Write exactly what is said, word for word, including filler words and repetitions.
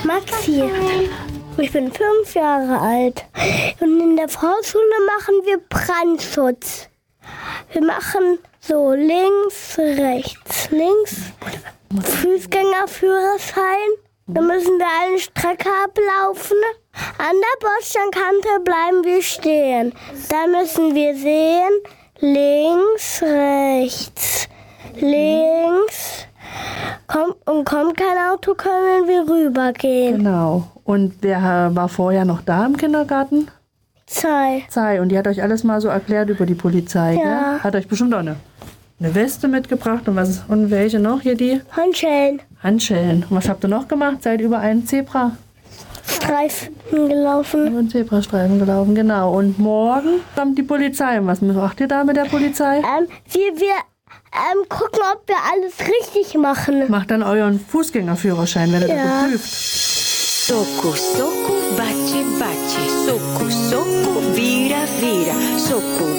Maxi. Ich bin fünf Jahre alt. Und in der Vorschule machen wir Brandschutz. Wir machen so links, rechts, links. Fußgängerführerschein. Da müssen wir eine Strecke ablaufen. An der Bordsteinkante bleiben wir stehen. Da müssen wir sehen, links, rechts, links. Komm, und kommt kein Auto, können wir rübergehen. Genau. Und wer war vorher noch da im Kindergarten? Zwei. Zwei. Und die hat euch alles mal so erklärt über die Polizei, Ja. gell? Hat euch bestimmt auch eine, eine Weste mitgebracht. Und, was, und welche noch hier die? Handschellen. Handschellen. Und was habt ihr noch gemacht? Seid über einen Zebra? Streifen gelaufen. Über einen Zebrastreifen gelaufen, genau. Und morgen kommt die Polizei. Und was macht ihr da mit der Polizei? Ähm, wir wir ähm, gucken, ob wir alles richtig machen. Macht dann euren Fußgängerführerschein, werdet ihr Ja. geprüft. Soco, soco, baci, baci, soco, soco, vira, vira, soco,